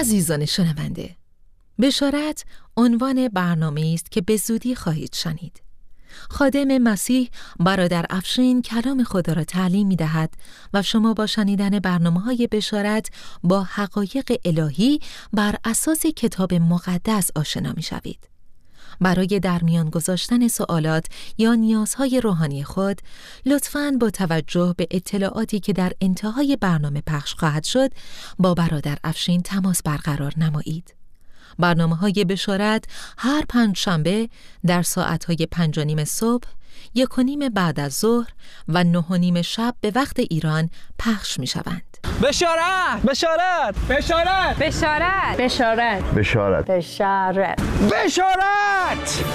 عزیزان شنونده، بشارت عنوان برنامه‌ای است که به زودی خواهید شنید. خادم مسیح برادر افشین کلام خدا را تعلیم می‌دهد و شما با شنیدن برنامه‌های بشارت با حقایق الهی بر اساس کتاب مقدس آشنا می‌شوید. برای در میان گذاشتن سوالات یا نیازهای روحانی خود، لطفاً با توجه به اطلاعاتی که در انتهای برنامه پخش خواهد شد، با برادر افشین تماس برقرار نمایید. برنامه‌های بشارت هر پنجشنبه در ساعت‌های 5:30 صبح، 1:30 بعد از ظهر و 9:30 شب به وقت ایران پخش می‌شوند. بشارت! بشارت! بشارت! بشارت! بشارت! بشارت! بشارت! بشارت!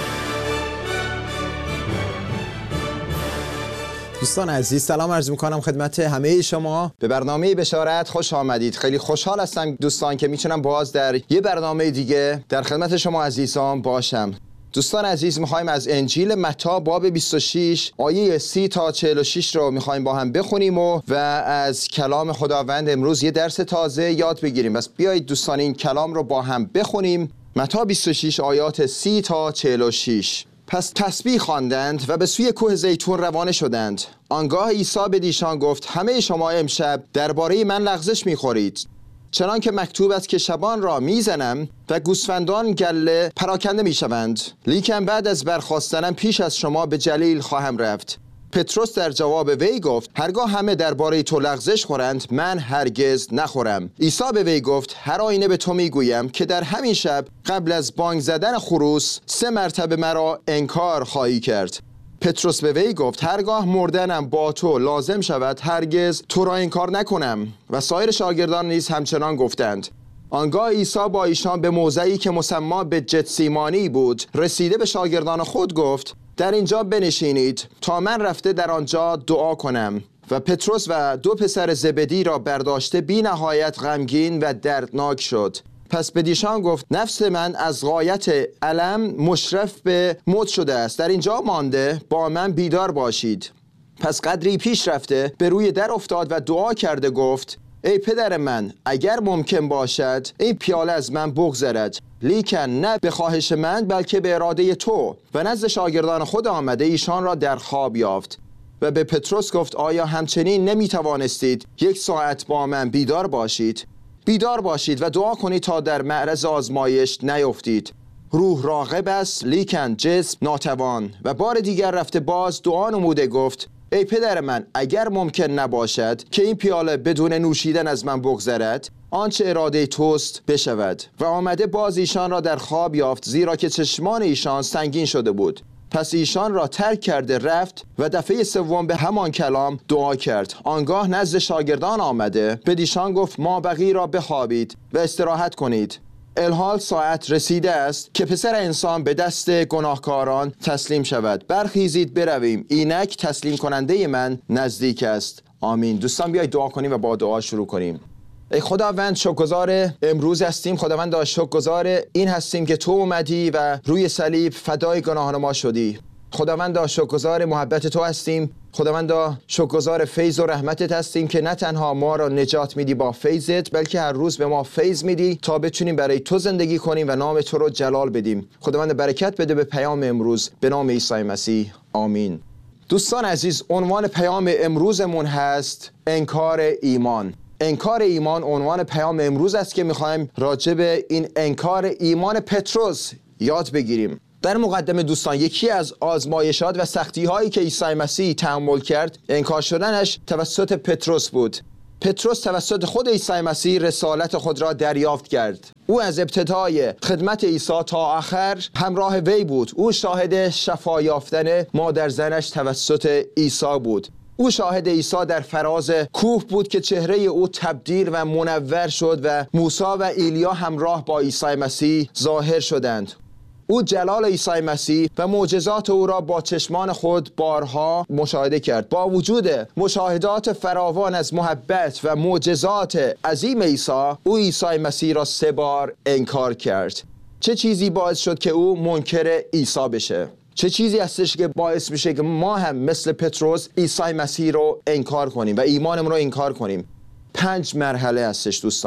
دوستان عزیز سلام عرض میکنم خدمت همه شما. به برنامه بشارت خوش آمدید. خیلی خوشحال هستم دوستان که میتونم باز در یه برنامه دیگه در خدمت شما عزیزان باشم. دوستان عزیز میخوایم از انجیل متی باب 26 آیه 30 تا 46 رو میخوایم با هم بخونیم و از کلام خداوند امروز یه درس تازه یاد بگیریم. بس بیایید دوستان این کلام رو با هم بخونیم. متی 26 آیات 30 تا 46. پس تسبیح خواندند و به سوی کوه زیتون روانه شدند. آنگاه عیسی به ایشان گفت: همه شما امشب درباره من لغزش می‌خورید، چنان که مکتوب است که شبان را میزنم و گوسفندان گله پراکنده میشوند. لیکن بعد از برخاستنم پیش از شما به جلیل خواهم رفت. پتروس در جواب وی گفت: هرگاه همه درباره تو لغزش خورند، من هرگز نخورم. عیسی به وی گفت: هر آینه به تو میگویم که در همین شب قبل از بانگ زدن خروس 3 مرتبه مرا انکار خواهی کرد. پتروس به وی گفت: هرگاه مردنم با تو لازم شود، هرگز تو را انکار نکنم. و سایر شاگردان نیز همچنان گفتند. آنگاه عیسی با ایشان به موضعی که مسمی به جتسیمانی بود رسیده به شاگردان خود گفت: در اینجا بنشینید تا من رفته در آنجا دعا کنم. و پتروس و 2 پسر زبدی را برداشته بی نهایت غمگین و دردناک شد. پس به ایشان گفت: نفس من از غایت الم مشرف به موت شده است. در اینجا مانده با من بیدار باشید. پس قدری پیش رفته به روی در افتاد و دعا کرده گفت: ای پدر من، اگر ممکن باشد این پیاله از من بگذرد، لیکن نه به خواهش من بلکه به اراده تو. و نزد شاگردان خود آمده ایشان را در خواب یافت و به پتروس گفت: آیا همچنین نمیتوانستید 1 ساعت با من بیدار باشید؟ بیدار باشید و دعا کنید تا در معرض آزمایش نیفتید. روح راغب است لیکن جسم ناتوان. و بار دیگر رفته باز دعا نموده گفت: ای پدر من، اگر ممکن نباشد که این پیاله بدون نوشیدن از من بگذرد، آنچه اراده توست بشود. و آمده باز ایشان را در خواب یافت، زیرا که چشمان ایشان سنگین شده بود. پس ایشان را ترک کرده رفت و دفعه 3 به همان کلام دعا کرد. آنگاه نزد شاگردان آمده به ایشان گفت: ما بقی را بخوابید و استراحت کنید. الحال ساعت رسیده است که پسر انسان به دست گناهکاران تسلیم شود. برخیزید برویم، اینک تسلیم کننده من نزدیک است. آمین. دوستان بیایید دعا کنیم و با دعا شروع کنیم. ای خداوند، شکرگزار امروز هستیم. خداوند، شکرگزار این هستیم که تو اومدی و روی صلیب فدای گناهان ما شدی. خداوند، شکرگزار محبت تو هستیم. خداوند، شکرگزار فیض و رحمتت هستیم که نه تنها ما را نجات میدی با فیضت، بلکه هر روز به ما فیض میدی تا بتونیم برای تو زندگی کنیم و نام تو رو جلال بدیم. خداوند برکت بده به پیام امروز، به نام عیسی مسیح. آمین. دوستان عزیز، عنوان پیام امروزمون هست انکار ایمان. انکار ایمان عنوان پیام امروز است که میخوایم راجع به این انکار ایمان پتروس یاد بگیریم. در مقدمه دوستان، یکی از آزمایشات و سختی هایی که عیسی مسیح تحمل کرد انکار شدنش توسط پتروس بود. پتروس توسط خود عیسی مسیح رسالت خود را دریافت کرد. او از ابتدای خدمت عیسی تا آخر همراه وی بود. او شاهد شفا یافتن مادر زنش توسط عیسی بود. او شاهد عیسی در فراز کوه بود که چهره او تبدیل و منور شد و موسی و ایلیا همراه با عیسی مسیح ظاهر شدند. او جلال عیسی مسیح و معجزات او را با چشمان خود بارها مشاهده کرد. با وجود مشاهدات فراوان از محبت و معجزات عظیم عیسی، او عیسی مسیح را 3 بار انکار کرد. چه چیزی باعث شد که او منکر عیسی بشه؟ چه چیزی هستش که باعث میشه که ما هم مثل پتروس عیسی مسیح رو انکار کنیم و ایمانمون رو انکار کنیم؟ 5 مرحله هستش دوستان.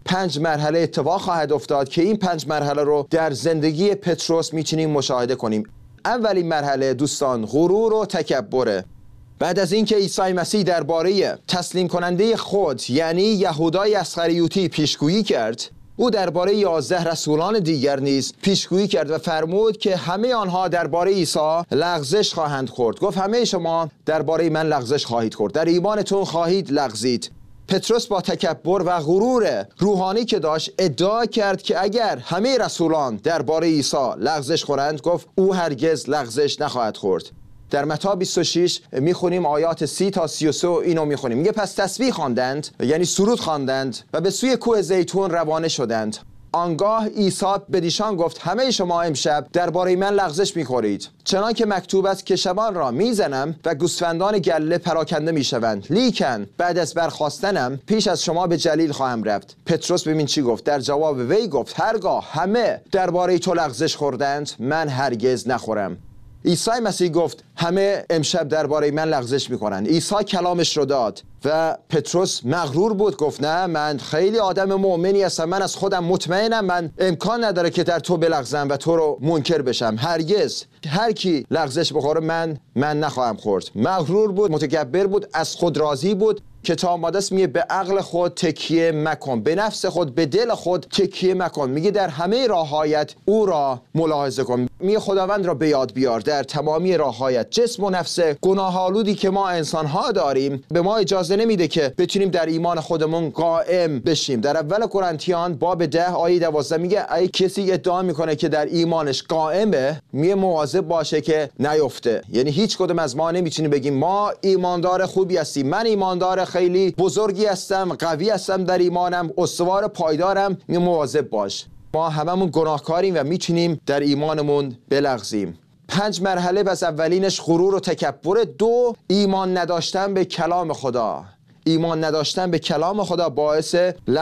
5 مرحله اتفاق خواهد افتاد که این 5 مرحله رو در زندگی پتروس میتونیم مشاهده کنیم. اولین مرحله دوستان غرور و تکبره. بعد از اینکه عیسی مسیح درباره تسلیم کننده خود یعنی یهودای اسخریوطی پیشگویی کرد، او درباره 11 رسولان دیگر نیز پیشگویی کرد و فرمود که همه آنها درباره عیسی لغزش خواهند خورد. گفت همه شما درباره من لغزش خواهید خورد، در ایمانتون خواهید لغزید. پتروس با تکبر و غرور روحانی که داشت ادعا کرد که اگر همه رسولان درباره عیسی لغزش خورند، گفت او هرگز لغزش نخواهد خورد. در متی 26 میخونیم آیات 30 تا 33 اینو میخونیم. میگه پس تسبیح خواندند، یعنی سرود خواندند و به سوی کوه زیتون روانه شدند. آنگاه عیسی به ایشان گفت همه شما امشب درباره من لغزش میخورید، چنان که مکتوب است که شبان را میزنم و گوسفندان گله پراکنده میشوند، لیکن بعد از برخاستنم پیش از شما به جلیل خواهم رفت. پتروس ببین چی گفت. در جواب وی گفت هرگاه همه درباره تو لغزش خوردند، من هرگز نخورم. عیسی مسیح گفت همه امشب درباره من لغزش میکنند. عیسی کلامش رو داد و پتروس مغرور بود، گفت نه، من خیلی آدم مؤمنی هستم، من از خودم مطمئنم، من امکان نداره که در تو بلغزم و تو رو منکر بشم، هرگز. هر کی لغزش بخوره من نخواهم خورد. مغرور بود، متکبر بود، از خود راضی بود. کتاب مقدس میگه به عقل خود تکیه مکن، به نفس خود، به دل خود تکیه مکن. میگه در همه راه‌هایت او را ملاحظه کن. میگه خداوند را به یاد بیار در تمامی راه‌هایت. جسم و نفس گناه‌آلودی که ما انسان‌ها داریم به ما اجازه نمیده که بتونیم در ایمان خودمون قائم بشیم. در اول قرنتیان باب 10 آیه 12 میگه ای کسی ادعا میکنه که در ایمانش قائمه، میگه مواظب باشه که نیفته. یعنی هیچ کدوم از ما نمیتونیم بگیم ما ایماندار خوبی هستیم، من ایماندار خیلی بزرگی هستم، قوی هستم در ایمانم، استوار پایدارم. مواظب باش، ما هممون گناهکاریم و میتونیم در ایمانمون بلغزیم. 5 مرحله بس اولینش غرور و تکبر. 2 ایمان نداشتن به کلام خدا. ایمان نداشتن به کلام خدا باعث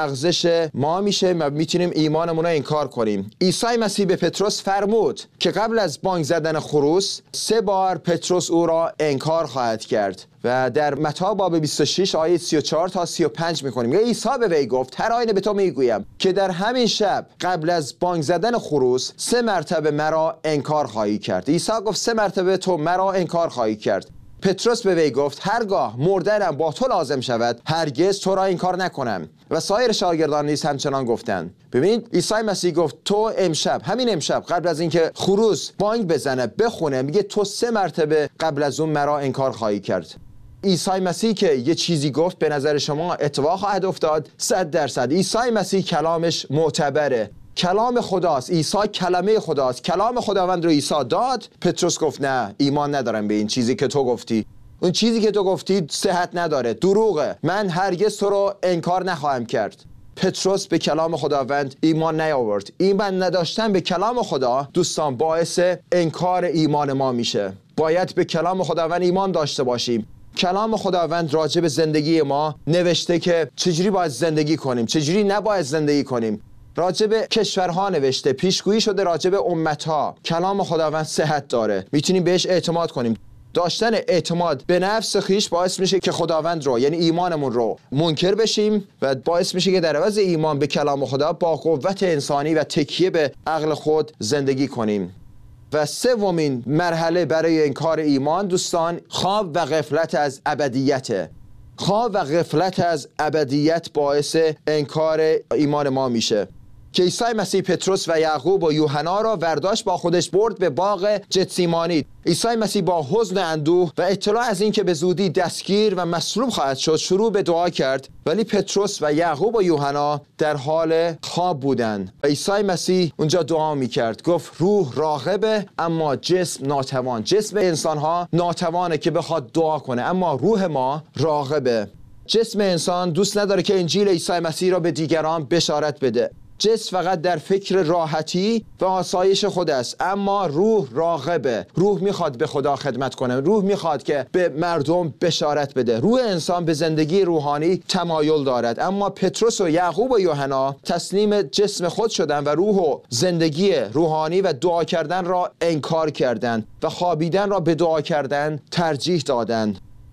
لغزش ما میشه و میتونیم ایمانمون رو انکار کنیم. عیسی مسیح به پتروس فرمود که قبل از بانگ زدن خروس 3 بار پتروس او را انکار خواهد کرد و در متی باب 26 آیه 34 تا 35 میکنیم. یا عیسی به وی گفت هر آینه به تو میگویم که در همین شب قبل از بانگ زدن خروس 3 مرتبه مرا انکار خواهی کرد. عیسی گفت 3 مرتبه تو مرا انکار خواهی کرد. پتروس به وی گفت هرگاه مردنم با تو لازم شود، هرگز تو را انکار نکنم. و سایر شاگردان نیز همچنان گفتند. ببینید عیسی مسیح گفت تو امشب، همین امشب قبل از اینکه خروس بانگ بزنه بخونه، میگه تو 3 مرتبه قبل از اون مرا انکار خواهی کرد. عیسی مسیح که یه چیزی گفت به نظر شما اتفاق خواهد افتاد 100%. عیسی مسیح کلامش معتبره، کلام خداست. عیسی کلمه خداست. کلام خداوند رو عیسی داد. پتروس گفت نه، ایمان ندارم به این چیزی که تو گفتی. اون چیزی که تو گفتی صحت نداره، دروغه، من هرگز تو رو انکار نخواهم کرد. پتروس به کلام خداوند ایمان نیاورد. ایمان نداشتن به کلام خدا دوستان باعث انکار ایمان ما میشه. باید به کلام خداوند ایمان داشته باشیم. کلام خداوند راجع به زندگی ما نوشته که چجوری باید زندگی کنیم، چجوری نباید زندگی کنیم. راجع به کشورها نوشته، پیشگویی شده راجع به امتها. کلام خداوند صحت داره، میتونیم بهش اعتماد کنیم. داشتن اعتماد به نفس خویش باعث میشه که خداوند رو، یعنی ایمانمون رو منکر بشیم و باعث میشه که در عوض ایمان به کلام خدا با قوت انسانی و تکیه به عقل خود زندگی کنیم. و 3مین مرحله برای انکار ایمان دوستان خواب و غفلت از ابدیته. خواب و غفلت از ابدیت باعث انکار ایمان ما میشه. که عیسی مسیح پتروس و یعقوب و یوحنا را برداشت با خودش برد به باغ گتسیمانی. عیسی مسیح با حزن و اندوه و اطلاع از این که به زودی دستگیر و مصلوب خواهد شد شروع به دعا کرد، ولی پتروس و یعقوب و یوحنا در حال خواب بودند. و عیسی مسیح اونجا دعا میکرد، گفت روح راغبه اما جسم ناتوان. جسم انسانها ناتوانه که بخواد دعا کنه، اما روح ما راغبه. جسم انسان دوست نداره که انجیل عیسی مسیح را به دیگران بشارت بده. جسم فقط در فکر راحتی و آسایش خود است، اما روح راغبه. روح میخواد به خدا خدمت کنه، روح میخواد که به مردم بشارت بده. روح انسان به زندگی روحانی تمایل دارد، اما پتروس و یعقوب و یوحنا تسلیم جسم خود شدند و روح و زندگی روحانی و دعا کردن را انکار کردند و خوابیدن را به دعا کردن ترجیح دادند.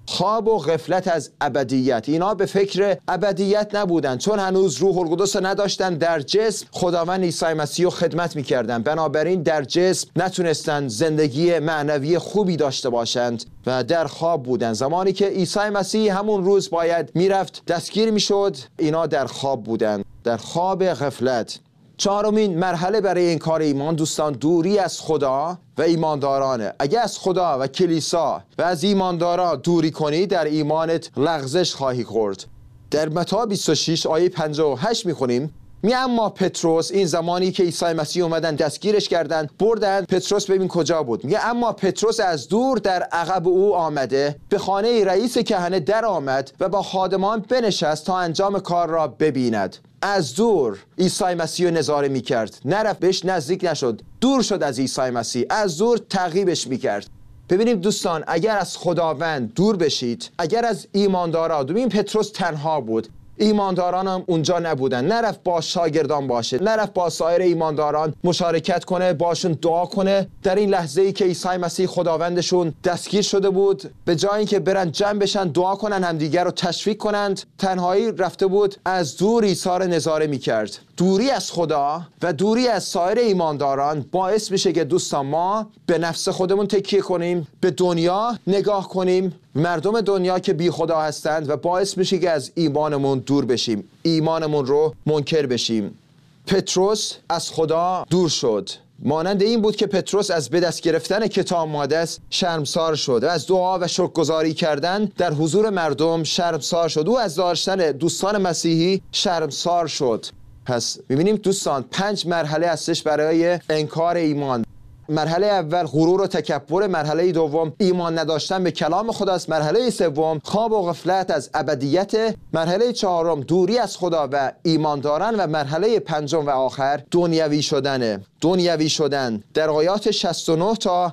خواب و غفلت از ابدیت. اینا به فکر ابدیت نبودن، چون هنوز روح القدس نداشتن، در جسم خداوند عیسی مسیح رو خدمت میکردن، بنابراین در جسم نتونستن زندگی معنوی خوبی داشته باشند و در خواب بودن. زمانی که عیسی مسیح همون روز باید میرفت دستگیر میشد، اینا در خواب بودن، در خواب غفلت. چهارمین مرحله برای انکار ایمان دوستان، دوری از خدا و ایماندارانه. اگه از خدا و کلیسا و از ایمانداران دوری کنی، در ایمانت لغزش خواهی خورد. در متی 26 آیه 58 میخونیم، اما پتروس، این زمانی که عیسی مسیح اومدن دستگیرش کردن بردن، پتروس ببین کجا بود، میگه اما پتروس از دور در عقب او آمده به خانه رئیس کهنه در آمد و با خادمان بنشست تا انجام کار را ببیند. از دور عیسی مسیح رو نظاره میکرد، نرفت بهش نزدیک نشد، دور شد از عیسی مسیح، از دور تعقیبش میکرد. ببینیم دوستان، اگر از خداوند دور بشید، اگر از ایمانداران، ببین پتروس تنها بود، ایمانداران هم اونجا نبودن، نرفت با شاگردان باشه، نرفت با سایر ایمانداران مشارکت کنه، باشون دعا کنه. در این لحظه ای که عیسی مسیح خداوندشون دستگیر شده بود، به جای اینکه برن جمع بشن دعا کنن، همدیگر رو تشویق کنند، تنهایی رفته بود از دور عیسی رو نظاره میکرد. دوری از خدا و دوری از سایر ایمانداران باعث میشه که دوستان ما به نفس خودمون تکیه کنیم، به دنیا نگاه کنیم، مردم دنیا که بی خدا هستند، و باعث میشه که از ایمانمون دور بشیم، ایمانمون رو منکر بشیم. پتروس از خدا دور شد. مانند این بود که پتروس از به دست گرفتن کتاب مقدس شرمسار شد و از دعا و شکرگزاری کردن در حضور مردم شرمسار شد. او از داشتن دوستان مسیحی شرمسار شد. پس می‌بینیم دوستان 5 مرحله هستش برای انکار ایمان. مرحله اول غرور و تکبر، مرحله دوم ایمان نداشتن به کلام خداست، مرحله سوم خواب و غفلت از ابدیت، مرحله چهارم دوری از خدا و ایمانداران، و مرحله پنجم و آخر دنیوی شدنه. دنیوی شدن. در آیات 69 تا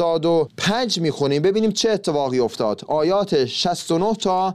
75 میخونیم، ببینیم چه اتفاقی افتاد. آیات 69 تا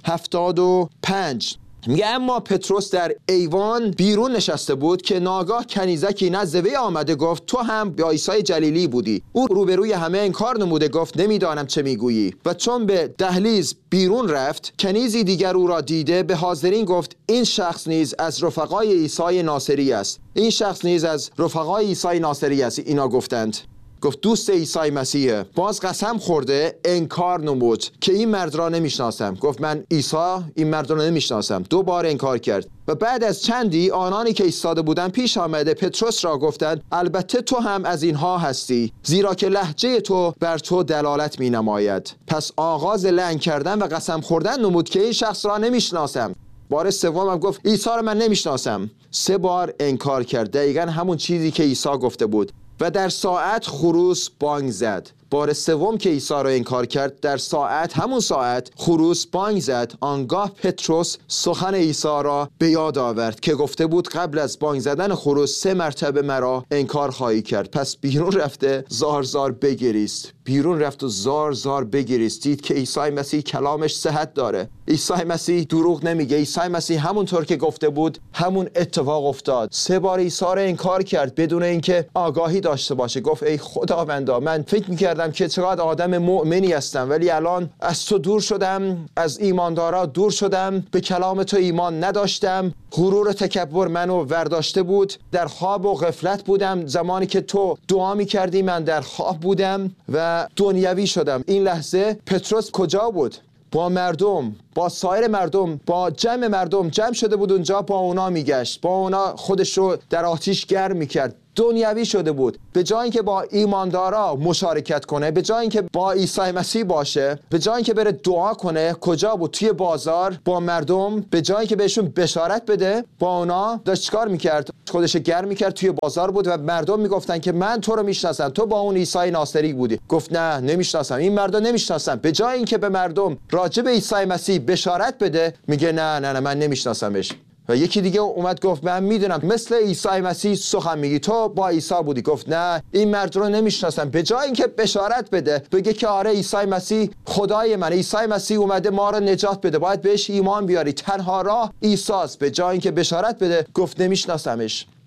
75 میگه اما پتروس در ایوان بیرون نشسته بود که ناگاه کنیزکی نزد وی آمده گفت تو هم با عیسی جلیلی بودی. او روبروی همه انکار نموده گفت نمیدانم چه میگویی. و چون به دهلیز بیرون رفت، کنیزی دیگر او را دیده به حاضرین گفت این شخص نیز از رفقای عیسی ناصری است. این شخص نیز از رفقای عیسی ناصری است. اینا گفتند، گفت دوست عیسی مسیحه. باز قسم خورده انکار نمود که این مرد را نمیشناسم. گفت من عیسی این مرد را نمیشناسم. 2 بار انکار کرد. و بعد از چندی آنانی که ایستاده بودند پیش آمده پتروس را گفتند البته تو هم از اینها هستی، زیرا که لهجه تو بر تو دلالت می نماید. پس آغاز لعن کردن و قسم خوردن نمود که این شخص را نمیشناسم. بار سوم هم گفت عیسی را من نمیشناسم. 3 بار انکار کرد، دقیقاً همون چیزی که عیسی گفته بود. و در ساعت خروس بانگ زد. بار سوم که عیسی را انکار کرد، در ساعت، همون ساعت خروس بانگ زد. آنگاه پتروس سخن عیسی را به یاد آورد که گفته بود قبل از بانگ زدن خروس 3 مرتبه مرا انکار خواهی کرد. پس بیرون رفته زار زار بگریست. بیرون رفت و زار زار بگریست. دید که عیسی مسیح کلامش صحت داره. عیسی مسیح دروغ نمیگه. عیسی مسیح همونطور که گفته بود همون اتفاق افتاد. 3 بار عیسی را انکار کرد بدون اینکه آگاهی داشته باشه. گفت ای خداوندا، من فکر می‌کردم که چقدر آدم مؤمنی هستم، ولی الان از تو دور شدم، از ایماندارا دور شدم، به کلام تو ایمان نداشتم، غرور و تکبر منو ورداشته بود، در خواب و غفلت بودم. زمانی که تو دعا می‌کردی من در خواب بودم و دنیوی شدم. این لحظه پتروس کجا بود؟ با مردم، با سایر مردم، با جمع مردم جمع شده بود اونجا، با اونا میگشت، با اونا خودش رو در آتیش گرم میکرد. دنیوی شده بود. به جای اینکه با ایماندارا مشارکت کنه، به جای اینکه با عیسی مسیح باشه، به جای اینکه بره دعا کنه، کجا بود؟ توی بازار با مردم. به جای اینکه بهشون بشارت بده، با اونا داشت چیکار میکرد؟ خودش گرم میکرد، توی بازار بود و مردم میگفتن که من تو رو میشناسم، تو با اون عیسی ناصری بودی. گفت نه نمیشناسم، این مردو نمیشناسم. به جای اینکه به مردم راجع به عیسی مسیح بشارت بده، میگه نه من نمیشناسمش. و یکی دیگه اومد گفت من میدونم مثل عیسی مسیح سخن میگی، تو با عیسی بودی. گفت نه این مرد رو نمیشناسم. به جای اینکه بشارت بده، بگه که آره عیسی مسیح خدای من، عیسی مسیح اومده ما رو نجات بده، باید بهش ایمان بیاری، تنها راه عیسی است، به جای اینکه بشارت بده گفت نمیشناسمش.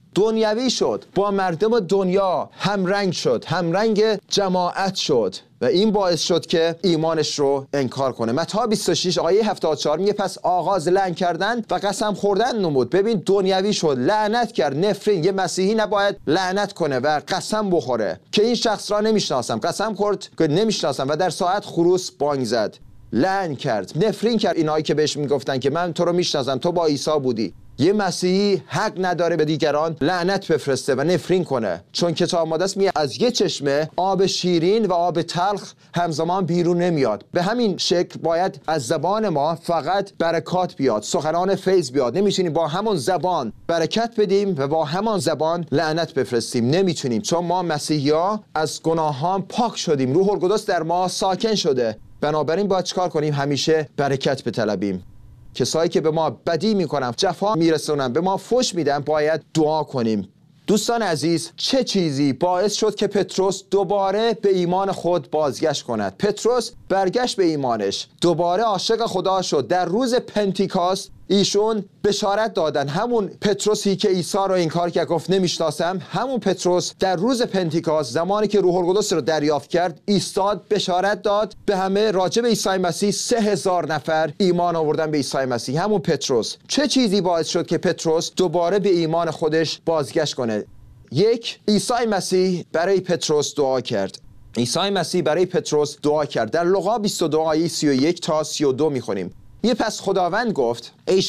دنیوی شد، با مردم دنیا همرنگ شد، همرنگ جماعت شد و این باعث شد که ایمانش رو انکار کنه. متی 26 آیه 74 میگه پس آغاز لعن کردن و قسم خوردن نمود. ببین دنیوی شد، لعنت کرد، نفرین. یه مسیحی نباید لعنت کنه و قسم بخوره که این شخص را نمیشناسم. قسم خورد که نمیشناسم و در ساعت خروس بانگ زد، لعن کرد، نفرین کرد اینایی که بهش میگفتن که من تو رو میشناسم، تو با عیسی بودی. یه مسیحی حق نداره به دیگران لعنت بفرسته و نفرین کنه، چون کتاب مقدس میگه از یه چشمه آب شیرین و آب تلخ همزمان بیرون نمیاد. به همین شکل باید از زبان ما فقط برکات بیاد، سخنان فیض بیاد. نمیتونیم با همون زبان برکت بدیم و با همان زبان لعنت بفرستیم، نمیتونیم، چون ما مسیحی‌ها از گناهان پاک شدیم، روح القدس در ما ساکن شده. بنابراین باید چیکار کنیم؟ همیشه برکت بطلبیم. کسایی که به ما بدی میکنن، جفا میرسونن، به ما فحش میدن، باید دعا کنیم. دوستان عزیز، چه چیزی باعث شد که پتروس دوباره به ایمان خود بازگشت کند؟ پتروس برگشت به ایمانش، دوباره عاشق خدا شد. در روز پنتیکاست ایشون بشارت دادن. همون پتروسی که عیسی رو انکار کرد، گفت نمیشناسم، همون پتروس در روز پنتیکاست زمانی که روح القدس رو دریافت کرد، ایستاد بشارت داد به همه راجع به عیسی مسیح. 3000 نفر ایمان آوردن به عیسی مسیح. همون پتروس. چه چیزی باعث شد که پتروس دوباره به ایمان خودش بازگشت کنه؟ یک، عیسی مسیح برای پتروس دعا کرد. عیسی مسیح برای پتروس دعا کرد. در لوقا 22 آیه 31 تا 32 میخونیم. یه پس خداوند گفت ای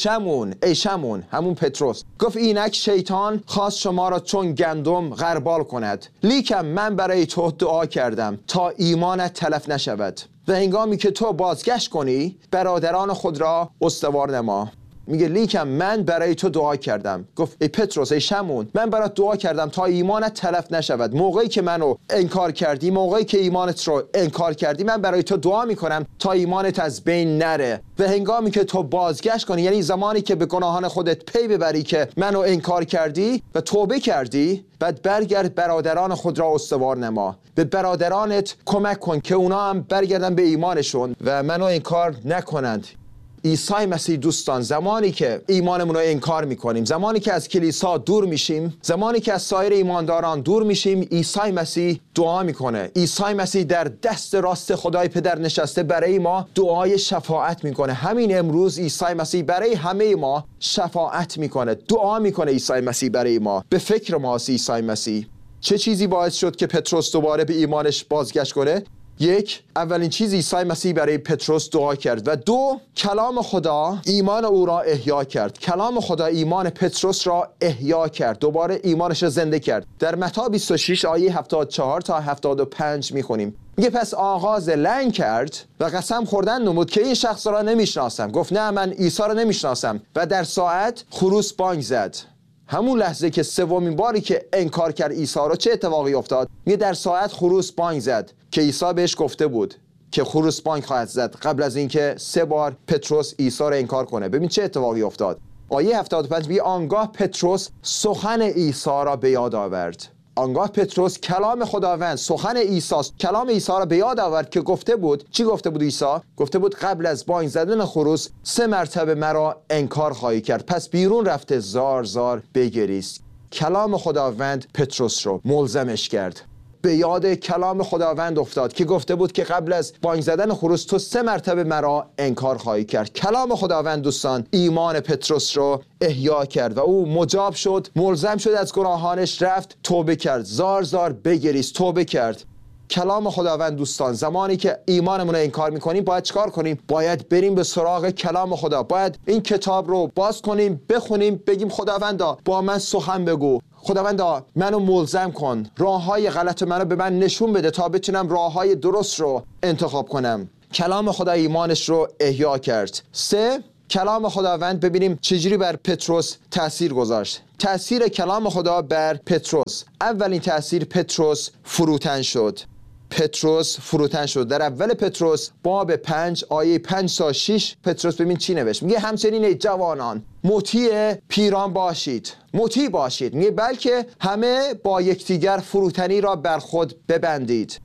شمعون، همون پتروس، گفت اینک شیطان خواست شما را چون گندم غربال کند، لیکن من برای تو دعا کردم تا ایمانت تلف نشود و هنگامی که تو بازگشت کنی برادران خود را استوار نما. میگه لیکن من برای تو دعا کردم. گفت ای پتروس، ای شمعون، من برات دعا کردم تا ایمانت تلف نشود. موقعی که منو انکار کردی، موقعی که ایمانت رو انکار کردی، من برای تو دعا میکنم تا ایمانت از بین نره و هنگامی که تو بازگشت کنی، یعنی زمانی که به گناهان خودت پی ببری که منو انکار کردی و توبه کردی، بعد برگرد برادران خود را استوار نما. به برادرانت کمک کن که اونا هم برگردن به ایمانشون و منو انکار نکنند. عیسی مسیح دوستان، زمانی که ایمانمون رو انکار میکنیم، زمانی که از کلیسا دور میشیم، زمانی که از سایر ایمانداران دور میشیم، عیسی مسیح دعا میکنه. عیسی مسیح در دست راست خدای پدر نشسته، برای ما دعای شفاعت میکنه. همین امروز عیسی مسیح برای همه ما شفاعت میکنه، دعا میکنه. عیسی مسیح برای ما، به فکر ماست. عیسی مسیح. چه چیزی باعث شد که پتروس دوباره به ایمانش بازگشت کنه؟ یک، اولین چیز عیسی مسیح برای پتروس دعا کرد و دو، کلام خدا ایمان او را احیا کرد. کلام خدا ایمان پتروس را احیا کرد، دوباره ایمانش را زنده کرد. در متی 26 آیه 74 تا 75 میخونیم. میگه پس آغاز لعن کرد و قسم خوردن نمود که این شخص را نمیشناسم. گفت نه، من عیسی را نمیشناسم و در ساعت خروس بانگ زد. همون لحظه که سومین باری که انکار کرد عیسی رو، چه اتفاقی افتاد؟ میگه در ساعت خروس بانگ زد که عیسی بهش گفته بود که خروس بانگ خواهد زد قبل از اینکه 3 بار پتروس عیسی رو انکار کنه. ببین چه اتفاقی افتاد. آیه 75 میگه آنگاه پتروس سخن عیسی را به یاد آورد. آنگاه پتروس کلام خداوند، سخن عیسی، کلام عیسی را به یاد آورد که گفته بود. چی گفته بود عیسی؟ گفته بود قبل از بانگ زدن خروس 3 مرتبه مرا انکار خواهی کرد. پس بیرون رفته زار زار بگریست. کلام خداوند پتروس رو ملزمش کرد، به یاد کلام خداوند افتاد که گفته بود که قبل از بانگ زدن خروس تو 3 مرتبه مرا انکار خواهی کرد. کلام خداوند دوستان ایمان پتروس رو احیا کرد و او مجاب شد، ملزم شد، از گناهانش رفت، توبه کرد، زار زار بگریست، توبه کرد. کلام خداوند دوستان، زمانی که ایمانمون رو انکار میکنیم باید چیکار کنیم؟ باید بریم به سراغ کلام خدا. باید این کتاب رو باز کنیم، بخونیم، بگیم خداوندا با من سخن بگو، خداوندا منو ملزم کن، راههای غلط منو به من نشون بده تا بتونم راههای درست رو انتخاب کنم. کلام خدا ایمانش رو احیا کرد. 3. کلام خداوند ببینیم چجوری بر پتروس تأثیر گذاشت. تأثیر کلام خدا بر پتروس. اولین تأثیر، پتروس فروتن شد. پتروس فروتن شد. در اول پتروس باب 5 آیه 5 تا 6 پتروس ببین چی نوشت. میگه همچنین ای جوانان مطیع پیران باشید. مطیع باشید. میگه بلکه همه با یکدیگر فروتنی را بر خود ببندید.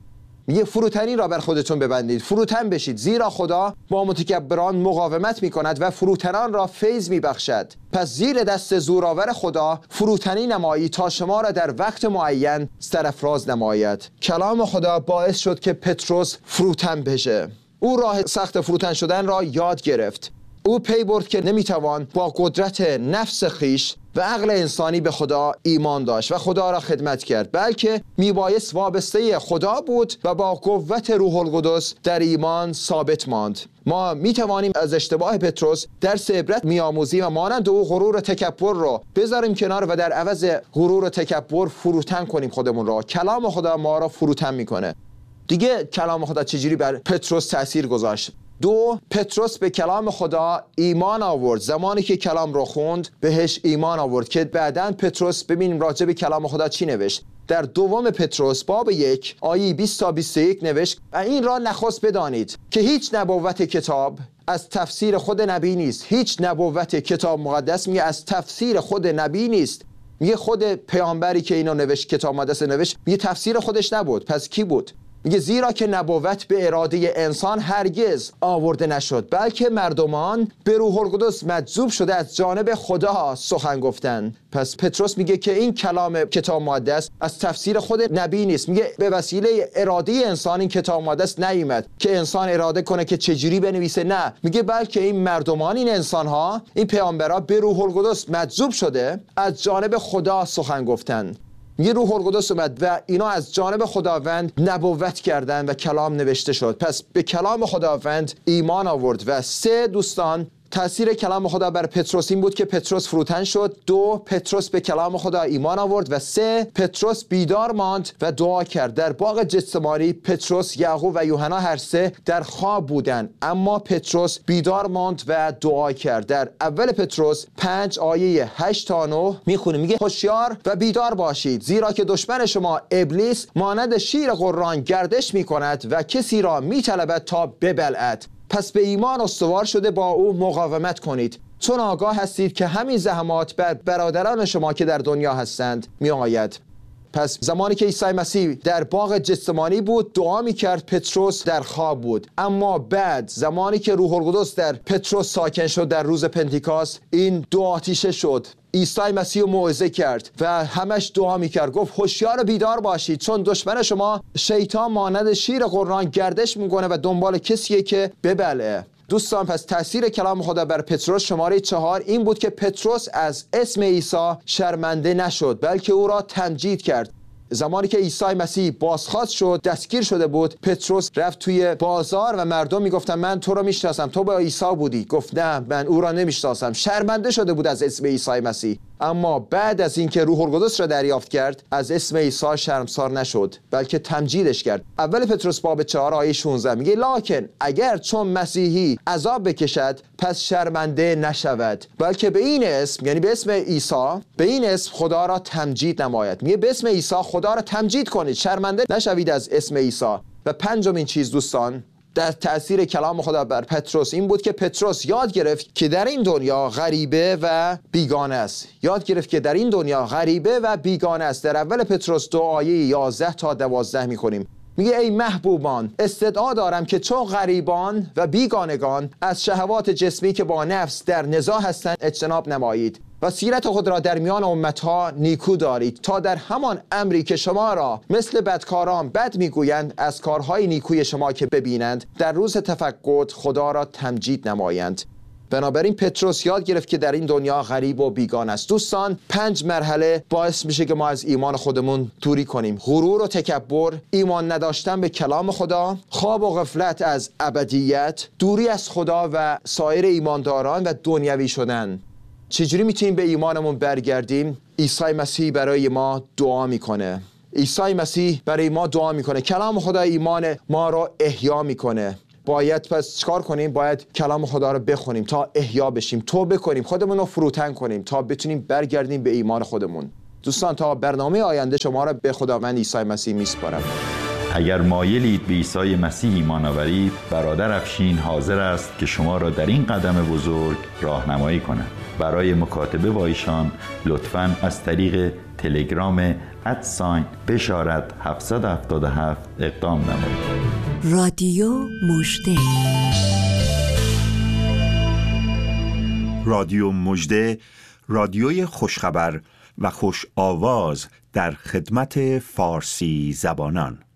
میگه فروتنی را بر خودتون ببندید، فروتن بشید، زیرا خدا با متکبران مقاومت میکند و فروتنان را فیض میبخشد. پس زیر دست زورآور خدا فروتنی نمایی تا شما را در وقت معین سرافراز نماید. کلام خدا باعث شد که پتروس فروتن بشه. او راه سخت فروتن شدن را یاد گرفت. او پی برد که نمیتوان با قدرت نفس خیش و عقل انسانی به خدا ایمان داشت و خدا را خدمت کرد، بلکه میبایست وابسته خدا بود و با قوت روح القدس در ایمان ثابت ماند. ما میتوانیم از اشتباه پتروس درس عبرت میآموزیم و مانند او غرور و تکبر را بذاریم کنار و در عوض غرور و تکبر فروتن کنیم خودمون را. کلام خدا ما را فروتن میکنه. دیگه کلام خدا چجوری بر پتروس تأثیر گذاشت؟ 2. پتروس به کلام خدا ایمان آورد. زمانی که کلام رو خوند بهش ایمان آورد که بعداً پتروس ببینیم راجع به کلام خدا چی نوشت. در 2 پتروس باب 1 آیه 20 تا 21 نوشت و این را نخست بدانید که هیچ نبوت کتاب از تفسیر خود نبی نیست. هیچ نبوت کتاب مقدس میگه از تفسیر خود نبی نیست. میگه خود پیامبری که اینو نوشت، کتاب مقدس نوشت، میگه تفسیر خودش نبود. پس کی بود؟ میگه زیرا که نبوت به اراده انسان هرگز آورده نشد، بلکه مردمان به روح القدس مجذوب شده از جانب خدا سخن گفتند. پس پتروس میگه که این کلام کتاب مقدس از تفسیر خود نبی نیست. میگه به وسیله اراده انسان این کتاب مقدس نیامد که انسان اراده کنه که چجوری بنویسه، نه، میگه بلکه این مردمان، این انسانها، این پیامبرا به روح القدس مجذوب شده از جانب خدا سخن گفتند. یه روح القدس اومد و اینا از جانب خداوند نبوت کردن و کلام نوشته شد. پس به کلام خداوند ایمان آورد. و 3 دوستان، تأثیر کلام خدا بر پتروس این بود که پتروس فروتن شد. 2 پتروس به کلام خدا ایمان آورد و 3 پتروس بیدار ماند و دعا کرد. در باغ گتسمانی پتروس، یعقوب و یوحنا هر 3 در خواب بودند، اما پتروس بیدار ماند و دعا کرد. در اول پتروس 5 آیه 8 تا 9 میخونیم، میگه هوشیار و بیدار باشید، زیرا که دشمن شما ابلیس مانند شیر غران گردش میکند و کسی را میطلبد تا ببلعد. پس به ایمان استوار شده با او مقاومت کنید، چون آگاه هستید که همین زحمات بر برادران شما که در دنیا هستند می آید. پس زمانی که عیسی مسیح در باغ گتسمانی بود دعا می کرد، پتروس در خواب بود. اما بعد زمانی که روح القدس در پتروس ساکن شد در روز پنتیکاست، این 2 آتیشه شد. عیسی مسیح موعظه کرد و همش دعا میکرد، گفت هوشیار و بیدار باشید، چون دشمن شما شیطان مانند شیر غران گردش میکنه و دنبال کسیه که ببلعه. دوستان، پس تأثیر کلام خدا بر پتروس شماره 4 این بود که پتروس از اسم عیسی شرمنده نشد، بلکه او را تمجید کرد. زمانی که عیسی مسیح بازخواست شد، دستگیر شده بود، پتروس رفت توی بازار و مردم میگفتن من تو رو میشناسم، تو با عیسی بودی. گفت نه، من او را نمیشناسم. شرمنده شده بود از اسم عیسی مسیح. اما بعد از اینکه روح القدس را دریافت کرد، از اسم عیسی شرمسار نشد، بلکه تمجیدش کرد. اول پتروس باب 4 آیه 16 میگه لکن اگر چون مسیحی عذاب بکشد پس شرمنده نشود، بلکه به این اسم، یعنی به اسم عیسی، به این اسم خدا را تمجید نماید. میگه به اسم عیسی خدا را تمجید کنید، شرمنده نشوید از اسم عیسی. و 5مین چیز دوستان در تأثیر کلام خدا بر پتروس این بود که پتروس یاد گرفت که در این دنیا غریبه و بیگانه است. یاد گرفت که در این دنیا غریبه و بیگانه است. در اول پتروس 2 آیه 11 تا 12 می‌خونیم. میگه ای محبوبان، استدعا دارم که چون غریبان و بیگانگان از شهوات جسمی که با نفس در نزاع هستند اجتناب نمایید و سیرت خود را در میان امتها نیکو دارید، تا در همان امری که شما را مثل بدکاران بد میگویند از کارهای نیکوی شما که ببینند در روز تفقد خدا را تمجید نمایند. بنابراین پتروس یاد گرفت که در این دنیا غریب و بیگانه است. دوستان، 5 مرحله باعث میشه که ما از ایمان خودمون دوری کنیم: غرور و تکبر، ایمان نداشتن به کلام خدا، خواب و غفلت از ابدیت، دوری از خدا و سایر ایمانداران و دنیوی شدن. چجوری میتونیم به ایمانمون برگردیم؟ عیسی مسیح برای ما دعا میکنه. عیسی مسیح برای ما دعا میکنه. کلام خدا ایمان ما رو احیا میکنه. باید پس چیکار کنیم؟ باید کلام خدا رو بخونیم تا احیا بشیم، توبه کنیم، خودمون رو فروتن کنیم تا بتونیم برگردیم به ایمان خودمون. دوستان، تا برنامه آینده شما رو به خداوند عیسی مسیح میسپارم. اگر مایلید به عیسی مسیح ایمان آورید، برادر افشین حاضر است که شما را در این قدم بزرگ راهنمایی کند. برای مکاتبه با ایشان لطفاً از طریق تلگرام @بشارت 777 اقدام نمایید. رادیو مژده. رادیو مژده، رادیوی خوشخبر و خوش آواز در خدمت فارسی زبانان.